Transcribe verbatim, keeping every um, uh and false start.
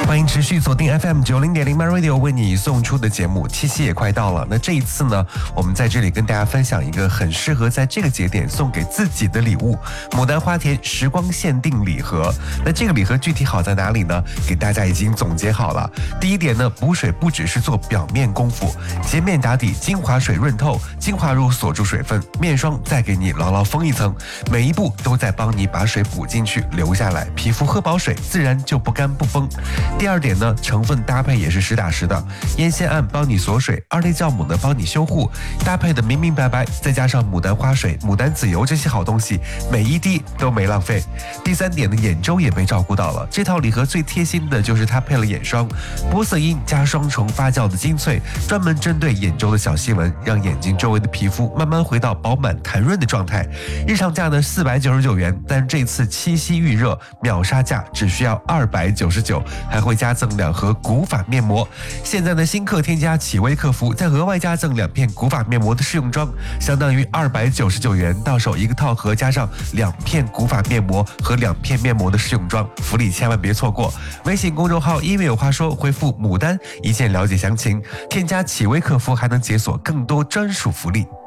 欢迎持续锁定 F M 九零点零 My Radio 为你送出的节目，七夕也快到了。那这一次呢，我们在这里跟大家分享一个很适合在这个节点送给自己的礼物——牡丹花田时光限定礼盒。那这个礼盒具体好在哪里呢？给大家已经总结好了。第一点呢，补水不只是做表面功夫，洁面打底，精华水润透，精华乳锁住水分，面霜再给你牢牢封一层，每一步都在帮你把水补进去留下来，皮肤喝饱水，自然就不干不崩。第二点呢，成分搭配也是实打实的，烟酰胺帮你锁水，二类酵母呢帮你修护，搭配的明明白白，再加上牡丹花水、牡丹籽油这些好东西，每一滴都没浪费。第三点呢，眼周也被照顾到了，这套礼盒最贴心的就是它配了眼霜，玻色因加双重发酵的精粹，专门针对眼周的小细纹，让眼睛周围的皮肤慢慢回到饱满弹润的状态。日常价呢四百九十九元，但这次七夕预热秒杀价只需要二百九十九，还会加赠两盒古法面膜。现在呢，新客添加启微客服，再额外加赠两片古法面膜的试用装，相当于二百九十九元，到手一个套盒，加上两片古法面膜和两片面膜的试用装，福利千万别错过。微信公众号音乐有话说，回复牡丹一键了解详情，添加启微客服还能解锁更多专属福利。